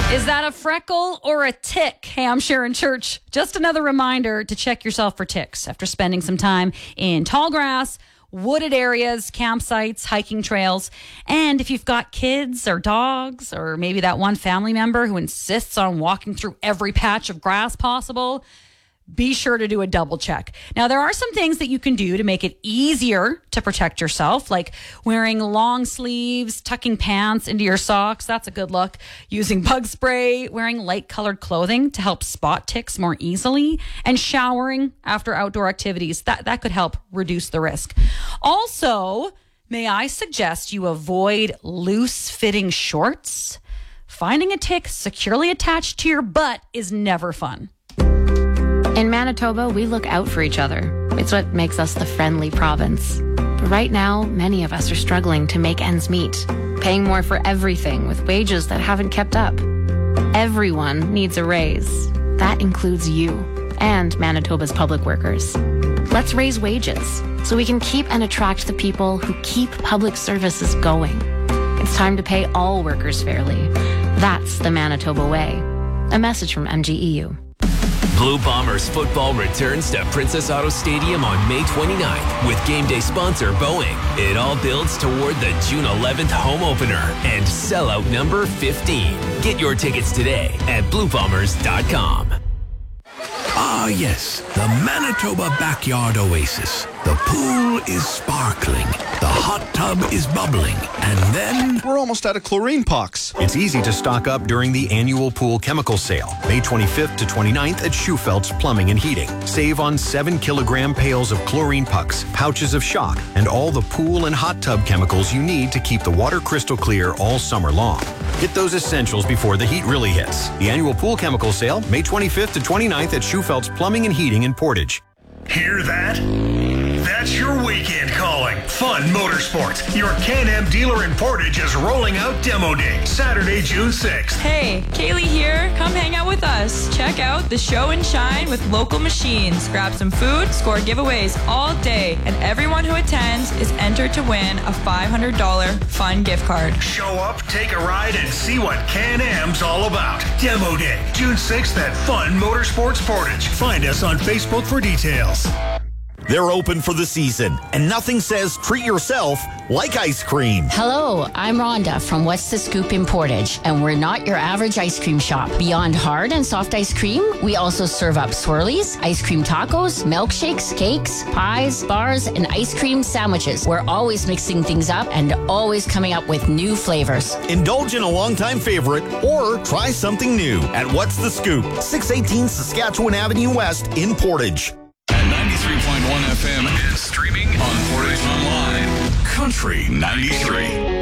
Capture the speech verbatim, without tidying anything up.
Is that a freckle or a tick? Hey, I'm Sharon Church. Just another reminder to check yourself for ticks after spending some time in tall grass, wooded areas, campsites, hiking trails. And if you've got kids or dogs, or maybe that one family member who insists on walking through every patch of grass possible, be sure to do a double check. Now, there are some things that you can do to make it easier to protect yourself, like wearing long sleeves, tucking pants into your socks. That's a good look. Using bug spray, wearing light colored clothing to help spot ticks more easily, and showering after outdoor activities. That, that could help reduce the risk. Also, may I suggest you avoid loose fitting shorts? Finding a tick securely attached to your butt is never fun. In Manitoba, we look out for each other. It's what makes us the friendly province. But right now, many of us are struggling to make ends meet, paying more for everything with wages that haven't kept up. Everyone needs a raise. That includes you and Manitoba's public workers. Let's raise wages so we can keep and attract the people who keep public services going. It's time to pay all workers fairly. That's the Manitoba way. A message from M G E U. Blue Bombers football returns to Princess Auto Stadium on May twenty-ninth with game day sponsor Boeing. It all builds toward the June eleventh home opener and sellout number fifteen. Get your tickets today at blue bombers dot com. Ah, yes, the Manitoba Backyard Oasis. The pool is sparkling, the hot tub is bubbling, and then... We're almost out of chlorine pucks. It's easy to stock up during the annual pool chemical sale, May twenty-fifth to twenty-ninth at Schufeld's Plumbing and Heating. Save on seven kilogram pails of chlorine pucks, pouches of shock, and all the pool and hot tub chemicals you need to keep the water crystal clear all summer long. Get those essentials before the heat really hits. The annual pool chemical sale, May twenty-fifth to twenty-ninth at Schufeld's Plumbing and Heating in Portage. Hear that? That's your weekend calling. Fun Motorsports. Your Can-Am dealer in Portage is rolling out Demo Day, Saturday, June sixth. Hey, Kaylee here. Come hang out with us. Check out the show and shine with local machines. Grab some food, score giveaways all day, and everyone who attends is entered to win a five hundred dollars fun gift card. Show up, take a ride, and see what Can-Am's all about. Demo Day, June sixth at Fun Motorsports Portage. Find us on Facebook for details. They're open for the season, and nothing says treat yourself like ice cream. Hello, I'm Rhonda from What's the Scoop in Portage, and we're not your average ice cream shop. Beyond hard and soft ice cream, we also serve up swirlies, ice cream tacos, milkshakes, cakes, pies, bars, and ice cream sandwiches. We're always mixing things up and always coming up with new flavors. Indulge in a longtime favorite or try something new at What's the Scoop, six eighteen Saskatchewan Avenue West in Portage. ninety-three point one F M is streaming on Portage Online. Country ninety-three.